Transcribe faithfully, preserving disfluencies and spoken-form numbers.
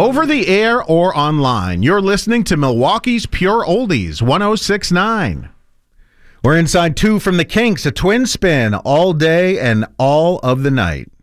Over the air or online, you're listening to Milwaukee's Pure Oldies, one oh six point nine. We're inside two from the Kinks, a twin spin all day and all of the night.